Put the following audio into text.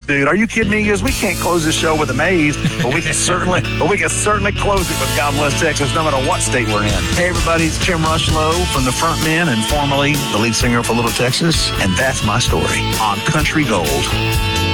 dude. Are you kidding me? Because we can't close the show with Amaze, but we can certainly close it with God Bless Texas, no matter what state we're in. Hey, everybody, it's Tim Rushlow from the Front Men and formerly the lead singer for Little Texas, and that's my story on Country Gold.